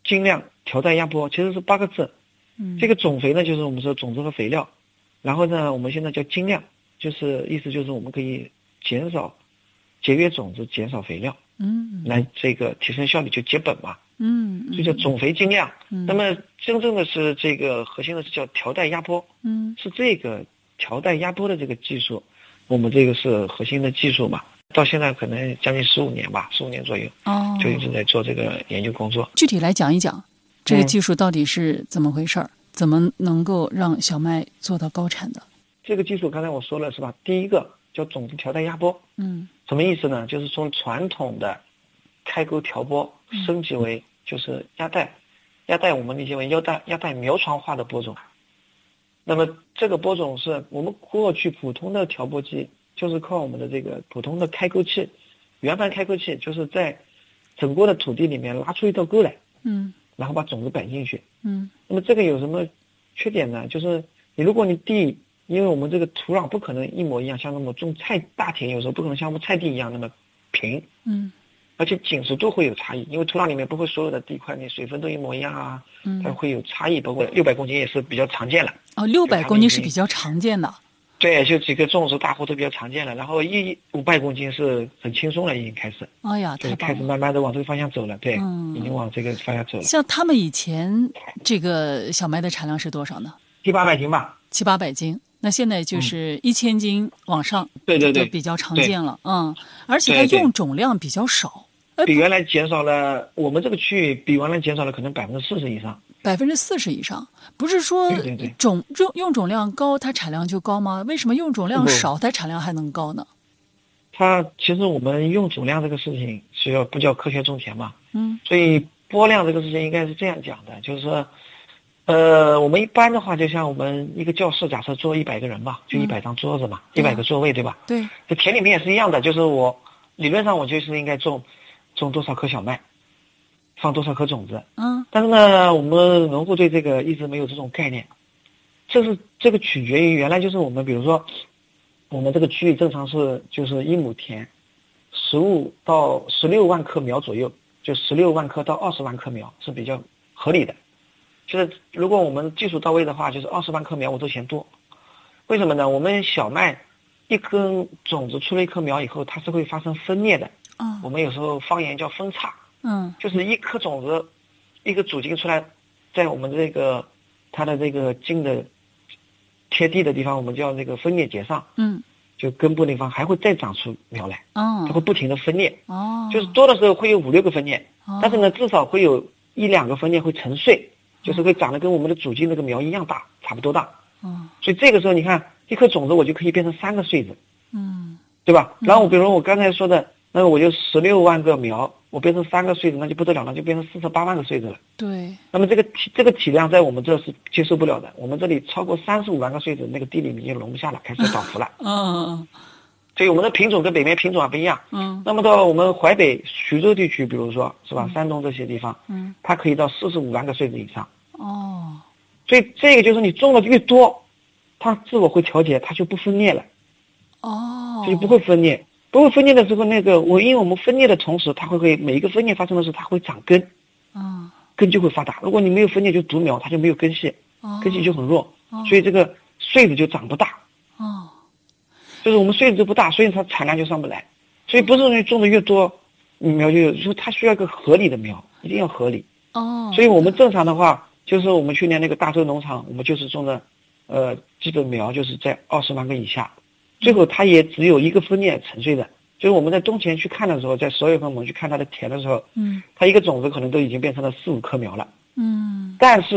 精量调带压播，其实是8个字。这个种肥呢，就是我们说种子和肥料，然后呢，我们现在叫精量，就是意思就是我们可以节约种子，减少肥料，来这个提升效率，就节本嘛。所以叫种肥精量。那么真正的是这个核心的是叫调带压播。是这个调带压播的这个技术，我们这个是核心的技术嘛。到现在可能将近15年吧，15年左右，就一直在做这个研究工作。 具体来讲一讲，这个技术到底是怎么回事儿？怎么能够让小麦做到高产的？ 这个技术刚才我说了是吧？第一个叫种子调带压播。什么意思呢？就是从传统的开沟调播升级为就是压带我们理解为压带苗床化的播种。那么这个播种是我们过去普通的调播机，就是靠我们的这个普通的开沟器，圆盘开沟器，就是在整个的土地里面拉出一道沟来，然后把种子摆进去。那么这个有什么缺点呢？就是如果你地，因为我们这个土壤不可能一模一样，像我们种大田有时候不可能像我们菜地一样那么平，而且紧实度会有差异，因为土壤里面不会所有的地块你水分都一模一样啊，它会有差异，包括600公斤也是比较常见了。 600公斤是比较常见的。 对，就几个种植大户都比较常见了，然后500公斤是很轻松了，已经开始。 哎呀， 就是开始慢慢的往这个方向走了，对，已经往这个方向走了。 像他们以前这个小麦的产量是多少呢 ？700-800斤吧。 700-800斤，那现在就是1000斤往上， 对， 都比较常见了。而且它用种量比较少， 比原来减少了，我们这个区域比原来减少了可能40%以上。 40%以上，不是说用种量高，它产量就高吗？为什么用种量少，它产量还能高呢？ 它其实我们用种量这个事情是不叫科学种田嘛，所以播量这个事情应该是这样讲的，就是说，我们一般的话，就像我们一个教室，假设坐100个人吧，就100张桌子嘛，100个座位，对吧？ 对。 这田里面也是一样的，就是理论上我就是应该种多少颗小麦，放多少颗种子。但是呢，我们农户对这个一直没有这种概念。这个取决于原来就是我们比如说，我们这个区域正常是就是1亩田，15到16万棵苗左右，就16万棵到20万棵苗是比较合理的。就是如果我们技术到位的话，就是20万棵苗我都嫌多。为什么呢？我们小麦一根种子出了一颗苗以后，它是会发生分裂的。我们有时候方言叫分叉。就是一颗种子，一个主茎出来，在我们这个它的这个茎的贴地的地方，我们叫这个分裂节上。就根部那方还会再长出苗来。它会不停的分裂。就是多的时候会有5-6个分裂，但是呢，至少会有1-2个分裂会成穗，就是会长得跟我们的主茎那个苗一样大，差不多大。所以这个时候你看，一颗种子我就可以变成3个穗子。对吧？然后比如我刚才说的，那我就16万个苗，我变成3个穗子，那就不得了，那就变成48万个穗子了。 对。 那么这个体量在我们这是接受不了的，我们这里超过35万个穗子，那个地里面就容不下了，开始倒伏了。所以我们的品种跟北面品种还不一样。那么到我们淮北徐州地区，比如说是吧，山东这些地方，它可以到45万个穗子以上。所以这个就是你种的越多，它自我会调节，它就不分裂了。它就不会分裂。不会分裂的时候，因为我们分裂的同时，它会每一个分裂发生的时候，它会长根。根就会发达。如果你没有分裂就独苗，它就没有根系，根系就很弱，所以这个穗子就长不大。就是我们穗子就不大，所以它产量就上不来。所以不是你种的越多，苗就有，就是它需要一个合理的苗，一定要合理。所以我们正常的话，就是我们去年那个大洲农场，我们就是种的，基本苗就是在20万个以下，最后它也只有一个分裂成穗的。就是我们在冬前去看的时候，在10月份我们去看它的田的时候，它一个种子可能都已经变成了4-5棵苗了。但是